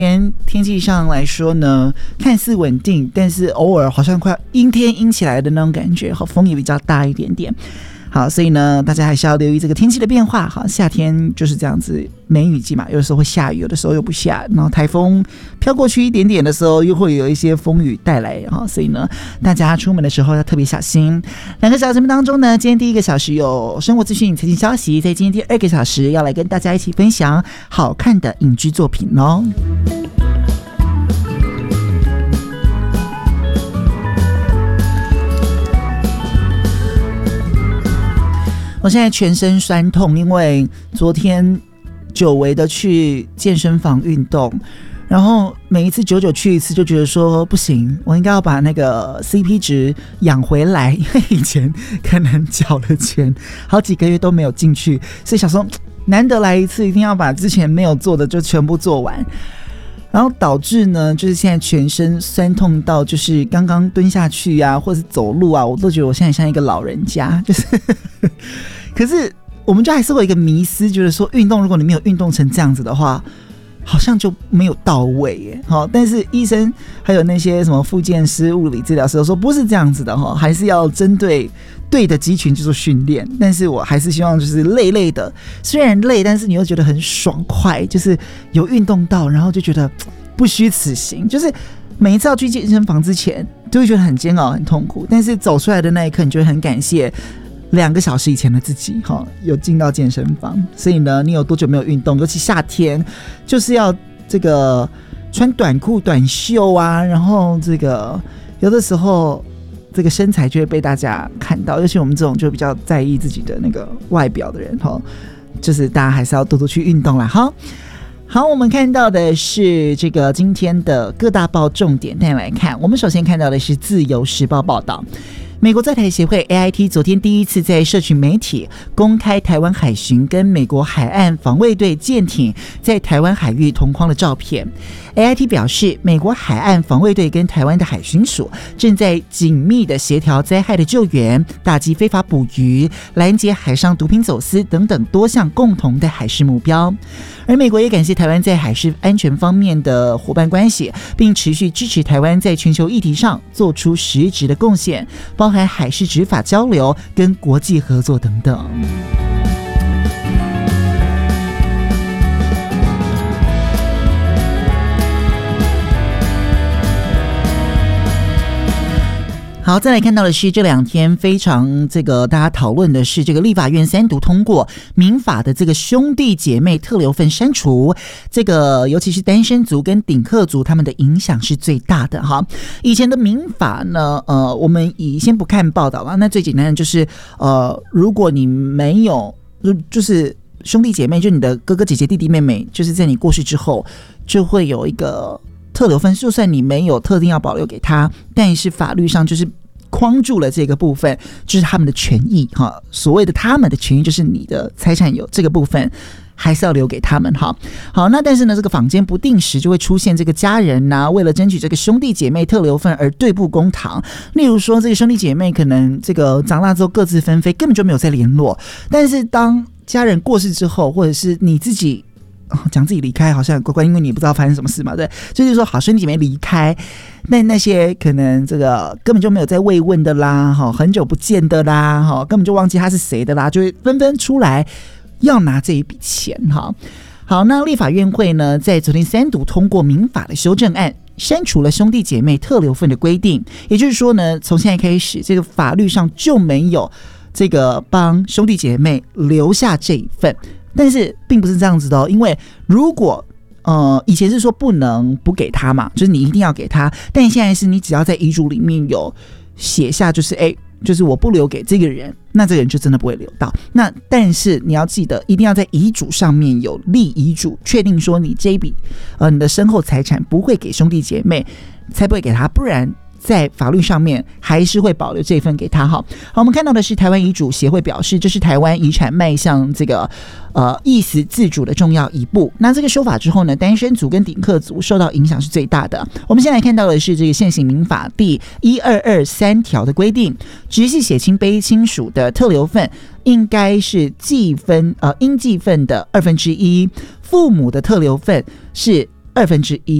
天气上来说呢，看似稳定，但是偶尔好像快阴天阴起来的那种感觉，好，风也比较大一点点。好，所以呢，大家还是要留意这个天气的变化。好，夏天就是这样子，梅雨季嘛，有的时候会下雨，有的时候又不下，然后台风飘过去一点点的时候，又会有一些风雨带来。好，所以呢，大家出门的时候要特别小心。2个小时节目当中呢，今天第1个小时有生活资讯、财经消息，在今天第2个小时要来跟大家一起分享好看的影剧作品哦。我现在全身酸痛，因为昨天久违的去健身房运动，然后每一次久久去一次，就觉得说不行，我应该要把那个 CP 值养回来，因为以前可能缴了钱好几个月都没有进去，所以想说难得来一次，一定要把之前没有做的就全部做完。然后导致呢，就是现在全身酸痛到，就是刚刚蹲下去啊，或者是走路啊，我都觉得我现在像一个老人家，就是可是我们就还是会有一个迷思，觉得说运动，如果你没有运动成这样子的话，好像就没有到位耶。好，但是医生还有那些什么复健师、物理治疗师都说不是这样子的哈，还是要针对对的肌群去做训练。但是我还是希望就是累累的，虽然累，但是你又觉得很爽快，就是有运动到，然后就觉得不虚此行。就是每一次要去健身房之前，就会觉得很煎熬、很痛苦，但是走出来的那一刻，你就会很感谢2个小时以前的自己有进到健身房。所以呢，你有多久没有运动，尤其夏天就是要这个穿短裤短袖啊，然后这个有的时候这个身材就会被大家看到，尤其我们这种就比较在意自己的那个外表的人就是大家还是要多多去运动啦。好，我们看到的是这个今天的各大报重点带来看。我们首先看到的是自由时报报道，美国在台协会 AIT 昨天第一次在社群媒体公开台湾海巡跟美国海岸防卫队舰艇在台湾海域同框的照片。AIT 表示，美国海岸防卫队跟台湾的海巡署正在紧密的协调灾害的救援、打击非法捕鱼、拦截海上毒品走私等等多项共同的海事目标。而美国也感谢台湾在海事安全方面的伙伴关系，并持续支持台湾在全球议题上做出实质的贡献，包含海事执法交流跟国际合作等等。好，再来看到的是这2天非常大家讨论的是这个立法院3读通过民法的这个兄弟姐妹特留份删除，这个尤其是单身族跟顶客族他们的影响是最大的哈。以前的民法呢，我们先不看报道了，那最简单的就是如果你没有就是兄弟姐妹，就你的哥哥姐姐弟弟妹妹，就是在你过世之后就会有一个特留份，就算你没有特定要保留给他，但是法律上就是框住了这个部分，就是他们的权益哈。所谓的他们的权益，就是你的财产有这个部分，还是要留给他们哈。好，那但是呢，这个坊间不定时就会出现这个家人呐，为了争取这个兄弟姐妹特留份而对簿公堂。例如说，这个兄弟姐妹可能这个长大之后各自纷飞，根本就没有再联络。但是当家人过世之后，或者是你自己讲自己离开好像乖乖，因为你不知道发生什么事嘛，对，就是说好兄弟姐妹离开，那些可能这个根本就没有在慰问的啦，很久不见的啦，根本就忘记他是谁的啦，就会纷纷出来要拿这一笔钱哈。好，那立法院会呢，在昨天3读通过民法的修正案，删除了兄弟姐妹特留份的规定，也就是说呢，从现在开始，这个法律上就没有这个帮兄弟姐妹留下这一份。但是并不是这样子的因为如果以前是说不能不给他嘛，就是你一定要给他，但现在是你只要在遗嘱里面有写下，就是就是我不留给这个人，那这个人就真的不会留到。那但是你要记得，一定要在遗嘱上面有立遗嘱，确定说你这一笔你的身后财产不会给兄弟姐妹，才不会给他，不然在法律上面还是会保留这份给他。好，我们看到的是台湾遗嘱协会表示，这是台湾遗产迈向这个意思自主的重要一步。那这个修法之后呢，单身族跟顶客族受到影响是最大的。我们先来看到的是这个现行民法第1223条的规定，直系血亲卑亲属的特留份应该是应计分的1/2，父母的特留份是 1/2。